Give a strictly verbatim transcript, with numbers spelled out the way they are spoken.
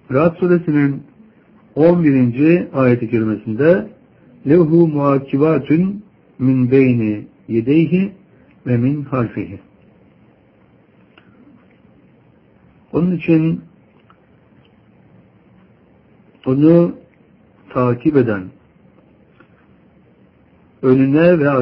Ra'd suresinin on birinci ayet-i kerimesinde lehu muakibatun min beyni yedeyhi ve min harfihi. Onun için onu takip eden, önüne ve